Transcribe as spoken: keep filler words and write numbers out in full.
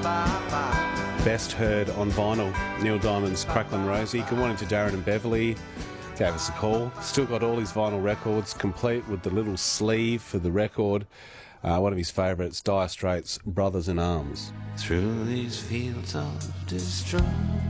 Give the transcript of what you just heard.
Best heard on vinyl, Neil Diamond's Cracklin' Rosie. Good morning to Darren and Beverly. Gave us a call. Still got all his vinyl records, complete with the little sleeve for the record. Uh, one of his favourites, Dire Straits' Brothers in Arms. Through these fields of destruction.